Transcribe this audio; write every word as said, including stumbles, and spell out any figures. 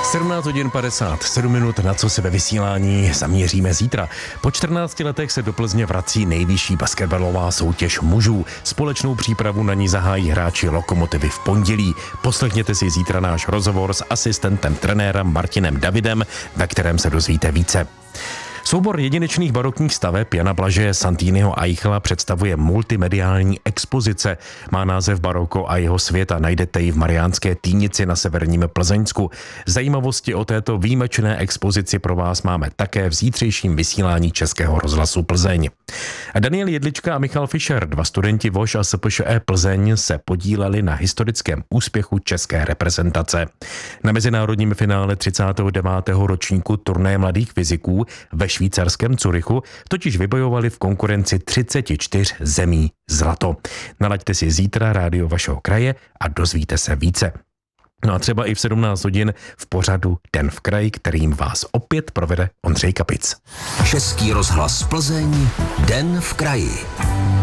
sedmnáct hodin padesát sedm minut, na co se ve vysílání zaměříme zítra. Po čtrnácti letech se do Plzně vrací nejvyšší basketbalová soutěž mužů. Společnou přípravu na ní zahájí hráči Lokomotivy v pondělí. Poslechněte si zítra náš rozhovor s asistentem trenéra Martinem Davidem, ve kterém se dozvíte více. Soubor jedinečných barokních staveb Jana Blažeje Santiniho Eichela představuje multimediální expozice. Má název Baroko a jeho svět a najdete ji v Mariánské Týnici na severním Plzeňsku. Zajímavosti o této výjimečné expozici pro vás máme také v zítřejším vysílání Českého rozhlasu Plzeň. Daniel Jedlička a Michal Fischer, dva studenti V O Š a S P Š E Plzeň, se podíleli na historickém úspěchu české reprezentace. Na mezinárodním finále třicátého devátého ročníku turnaje mladých fyziků ve švýcarském Curychu totiž vybojovali v konkurenci třiceti čtyř zemí zlato. Nalaďte si zítra rádio vašeho kraje a dozvíte se více. No a třeba i v sedmnáct hodin v pořadu Den v kraji, kterým vás opět provede Ondřej Kapic. Český rozhlas Plzeň, Den v kraji.